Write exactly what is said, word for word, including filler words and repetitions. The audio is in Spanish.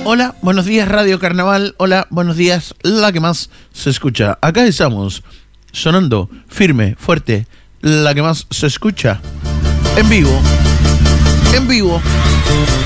Hola, buenos días Radio Carnaval. Hola, buenos días, la que más se escucha. Acá estamos, sonando firme, fuerte, la que más se escucha. En vivo, en vivo.